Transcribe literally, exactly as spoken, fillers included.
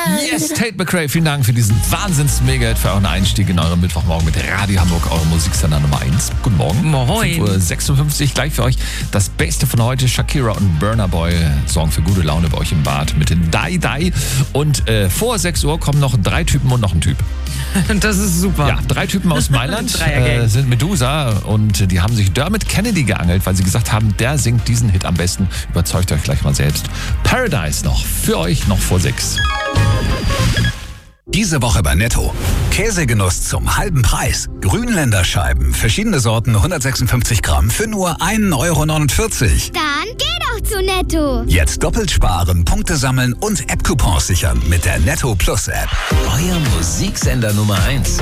Yes, Tate McRae, vielen Dank für diesen Wahnsinns-Mega-Hit, für euren Einstieg in euren Mittwochmorgen mit Radio Hamburg, eure Musiksender Nummer eins. Guten Morgen. Moin. fünf Uhr sechsundfünfzig, gleich für euch das Beste von heute. Shakira und Burna Boy sorgen für gute Laune bei euch im Bad mit den Die Die. Und äh, vor sechs Uhr kommen noch drei Typen und noch ein Typ. Das ist super. Ja, drei Typen aus Mailand Dreiergang. äh, sind Medusa und die haben sich Dermot Kennedy geangelt, weil sie gesagt haben, der singt diesen Hit am besten. Überzeugt euch gleich mal selbst. Paradise noch für euch noch vor sechs. Diese Woche bei Netto. Käsegenuss zum halben Preis. Grünländer Scheiben, verschiedene Sorten, hundertsechsundfünfzig Gramm für nur ein Euro neunundvierzig. Dann geh doch zu Netto. Jetzt doppelt sparen, Punkte sammeln und App-Coupons sichern mit der Netto Plus App. Euer Musiksender Nummer eins.